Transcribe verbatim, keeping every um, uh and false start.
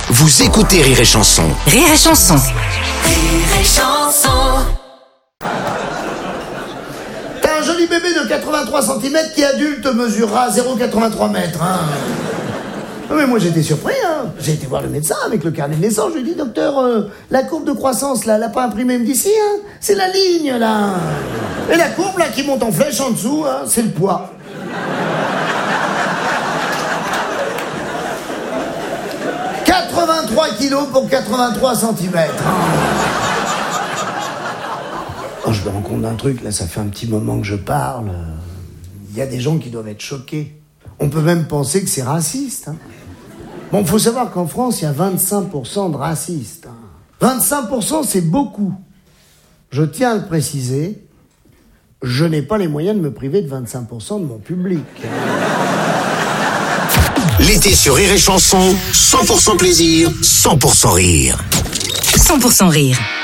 Vous écoutez Rire et Chanson. Rire et Chanson. Rire et Chanson. T'as un joli bébé de quatre-vingt-trois centimètres qui adulte mesurera zéro virgule quatre-vingt-trois mètres. Hein. Mais moi j'étais surpris, hein. J'ai été voir le médecin avec le carnet de naissance. Je lui ai dit, docteur, euh, la courbe de croissance là, elle a pas imprimé, il me dit si, hein. C'est la ligne là. Et la courbe là qui monte en flèche en dessous, hein, c'est le poids. quatre-vingt-trois kilos pour quatre-vingt-trois centimètres. Oh, je me rends compte d'un truc, là, ça fait un petit moment que je parle. Il y a des gens qui doivent être choqués. On peut même penser que c'est raciste. Hein. Bon, il faut savoir qu'en France, il y a vingt-cinq pour cent de racistes. Hein. vingt-cinq pour cent, c'est beaucoup. Je tiens à le préciser, je n'ai pas les moyens de me priver de vingt-cinq pour cent de mon public. L'été sur Rire et Chanson, cent pour cent plaisir, cent pour cent rire. cent pour cent rire.